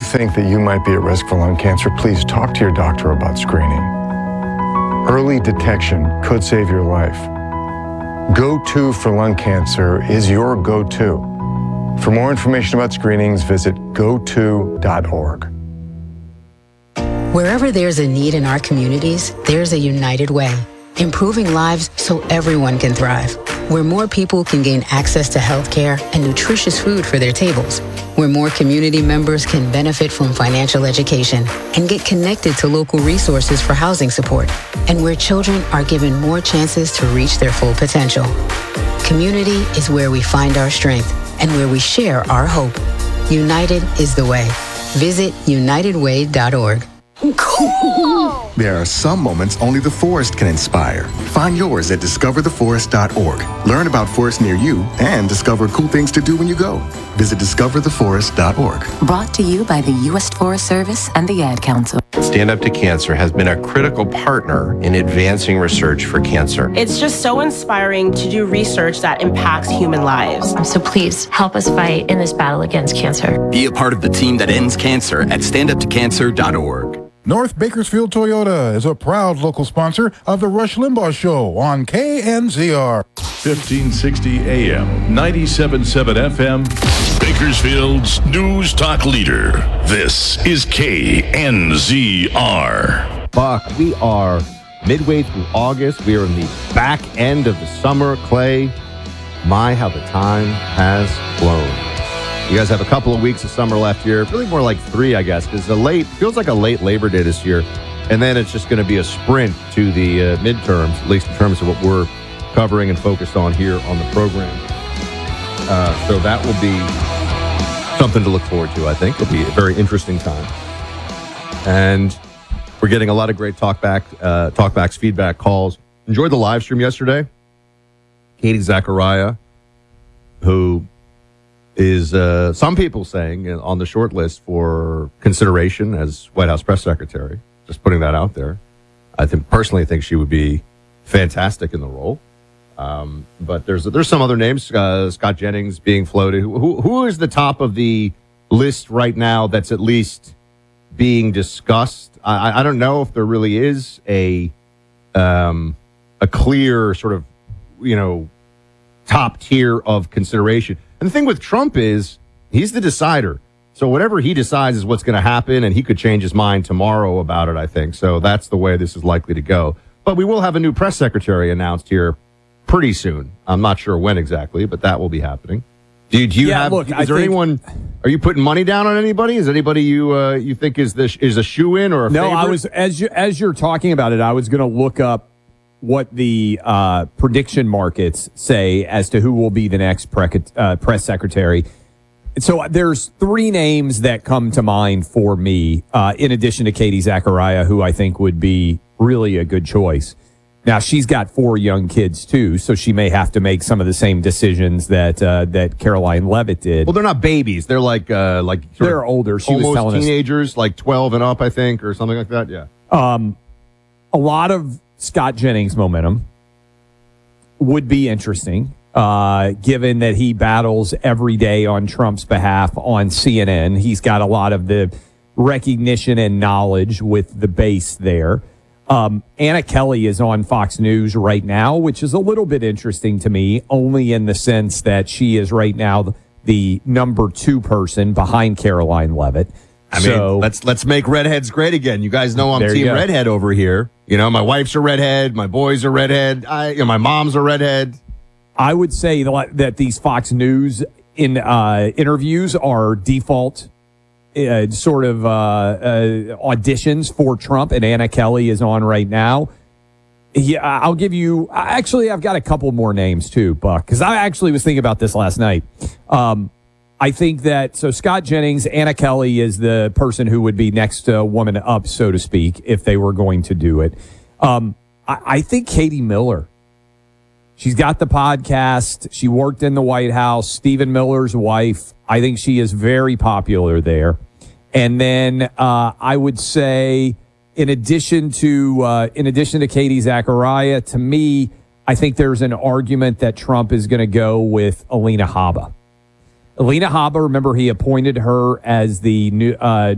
think that you might be at risk for lung cancer, please talk to your doctor about screening. Early detection could save your life. Go-To for lung cancer is your go-to. For more information about screenings, visit goto.org. Wherever there's a need in our communities, there's a United Way, improving lives so everyone can thrive. Where more people can gain access to health care and nutritious food for their tables. Where more community members can benefit from financial education and get connected to local resources for housing support. And where children are given more chances to reach their full potential. Community is where we find our strength and where we share our hope. United is the way. Visit unitedway.org. Cool! There are some moments only the forest can inspire. Find yours at discovertheforest.org. Learn about forests near you and discover cool things to do when you go. Visit discovertheforest.org. Brought to you by the U.S. Forest Service and the Ad Council. Stand Up to Cancer has been a critical partner in advancing research for cancer. It's just so inspiring to do research that impacts human lives. So please help us fight in this battle against cancer. Be a part of the team that ends cancer at standuptocancer.org. North Bakersfield Toyota is a proud local sponsor of the Rush Limbaugh Show on KNZR. 1560 AM, 97.7 FM, Bakersfield's News Talk leader. This is KNZR. Buck, we are midway through August. We are in the back end of the summer. Clay, my, how the time has flown. You guys have a couple of weeks of summer left here. Really more like 3, I guess, because feels like a late Labor Day this year. And then it's just going to be a sprint to the midterms, at least in terms of what we're covering and focused on here on the program. So that will be something to look forward to, I think. It'll be a very interesting time. And we're getting a lot of great talkbacks, feedback, calls. Enjoyed the live stream yesterday. Katie Zachariah, who is some people saying on the short list for consideration as White House press secretary. Just putting that out there. I personally think she would be fantastic in the role. But there's some other names. Scott Jennings being floated. Who is the top of the list right now that's at least being discussed? I don't know if there really is a clear sort of, top tier of consideration. And the thing with Trump is he's the decider. So whatever he decides is what's going to happen, and he could change his mind tomorrow about it, I think. So that's the way this is likely to go. But we will have a new press secretary announced here pretty soon. I'm not sure when exactly, but that will be happening. Do you have? Look, is there anyone? Are you putting money down on anybody? Is anybody you think is a shoe-in or a favorite? No, I was as you're talking about it, I was going to look up what the prediction markets say as to who will be the next press secretary. So there's 3 names that come to mind for me, in addition to Katie Zachariah, who I think would be really a good choice. Now, she's got 4 young kids, too, so she may have to make some of the same decisions that Caroline Leavitt did. Well, they're not babies. They're like they're older. She was telling us teenagers, like 12 and up, I think, or something like that. Yeah. A lot of Scott Jennings' momentum would be interesting, given that he battles every day on Trump's behalf on CNN. He's got a lot of the recognition and knowledge with the base there. Anna Kelly is on Fox News right now, which is a little bit interesting to me, only in the sense that she is right now the number 2 person behind Caroline Leavitt. I mean, let's make redheads great again. You guys know I'm team redhead over here. My wife's a redhead. My boys are redhead. My mom's a redhead. I would say that these Fox News interviews are default sort of auditions for Trump, and Anna Kelly is on right now. Yeah, I'll give you. Actually, I've got a couple more names too, Buck, because I actually was thinking about this last night. I think that Scott Jennings, Anna Kelly is the person who would be next woman up, so to speak, if they were going to do it. I think Katie Miller. She's got the podcast. She worked in the White House. Stephen Miller's wife. I think she is very popular there. And then I would say, in addition to Katie Zachariah, to me, I think there's an argument that Trump is going to go with Alina Habba. Alina Habba, remember, he appointed her as the new